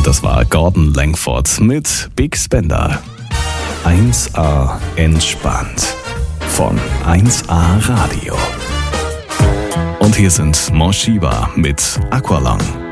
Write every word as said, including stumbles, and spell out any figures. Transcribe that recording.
Das war Gordon Langford mit Big Spender. eins A entspannt von eins A Radio. Und hier sind Moshiba mit Aqualung.